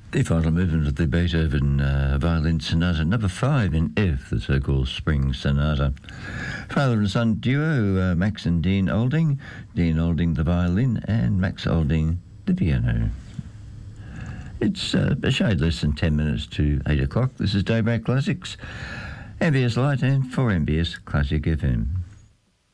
The final movement of the Beethoven Violin Sonata number 5 in F, the so-called Spring Sonata. Father and son duo, Max and Dean Olding. Dean Olding the violin and Max Olding the piano. It's a shade less than 10 minutes to 8 o'clock. This is Daybreak Classics, MBS Light and for MBS Classic FM.